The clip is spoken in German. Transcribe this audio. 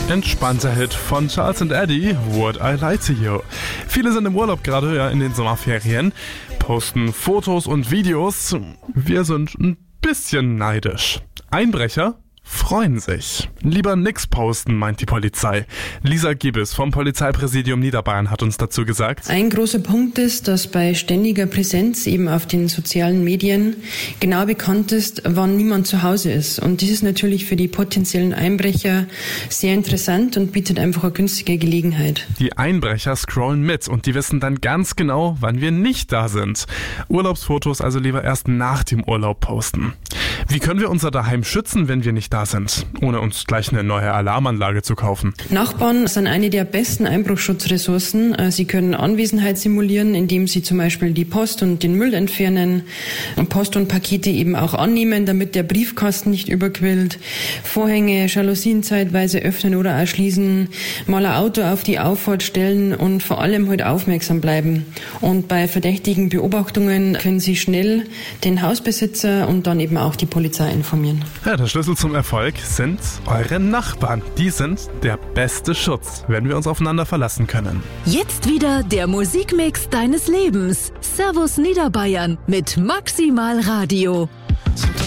Entspannter Hit von Charles & Eddie, Would I Lie to You. Viele sind im Urlaub gerade, ja, in den Sommerferien, posten Fotos und Videos. Wir sind ein bisschen neidisch. Einbrecher freuen sich. Lieber nix posten, meint die Polizei. Lisa Giebes vom Polizeipräsidium Niederbayern hat uns dazu gesagt. Ein großer Punkt ist, dass bei ständiger Präsenz eben auf den sozialen Medien genau bekannt ist, wann niemand zu Hause ist. Und das ist natürlich für die potenziellen Einbrecher sehr interessant und bietet einfach eine günstige Gelegenheit. Die Einbrecher scrollen mit und die wissen dann ganz genau, wann wir nicht da sind. Urlaubsfotos also lieber erst nach dem Urlaub posten. Wie können wir unser Daheim schützen, wenn wir nicht da sind, ohne uns gleich eine neue Alarmanlage zu kaufen? Nachbarn sind eine der besten Einbruchschutzressourcen. Sie können Anwesenheit simulieren, indem sie zum Beispiel die Post und den Müll entfernen, Post und Pakete eben auch annehmen, damit der Briefkasten nicht überquillt, Vorhänge, Jalousien zeitweise öffnen oder auch schließen, mal ein Auto auf die Auffahrt stellen und vor allem halt aufmerksam bleiben. Und bei verdächtigen Beobachtungen können Sie schnell den Hausbesitzer und dann eben auch die Polizei informieren. Ja, der Schlüssel zum Erfolg sind eure Nachbarn. Die sind der beste Schutz, wenn wir uns aufeinander verlassen können. Jetzt wieder der Musikmix deines Lebens. Servus Niederbayern mit Maximal Radio.